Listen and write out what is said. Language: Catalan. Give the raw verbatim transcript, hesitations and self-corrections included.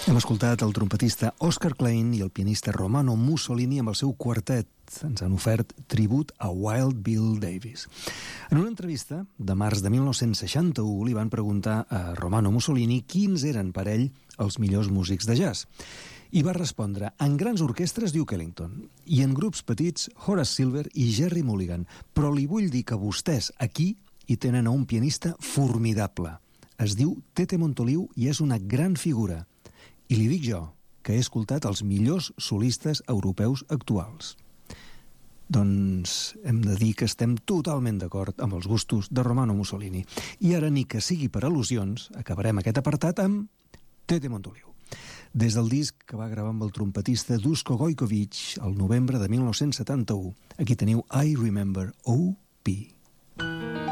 Hem escoltat el trompetista Oscar Klein i el pianista Romano Mussolini amb el seu quartet. Ens han ofert tribut a Wild Bill Davis. En una entrevista de març de mil nou-cents seixanta-u li van preguntar a Romano Mussolini quins eren per ell els millors músics de jazz. I va respondre: en grans orquestres Duke Ellington i en grups petits Horace Silver i Gerry Mulligan, però li vull dir que vostès aquí hi tenen a un pianista formidable. Es diu Tete Montoliu i és una gran figura. I li dic jo, que he escoltat els millors solistes europeus actuals. Doncs hem de dir que estem totalment d'acord amb els gustos de Romano Mussolini. I ara, ni que sigui per al·lusions, acabarem aquest apartat amb Tete Montoliu. Des del disc que va gravar amb el trompetista Duško Gojković el novembre de mil nou-cents setanta-u, aquí teniu I Remember O P.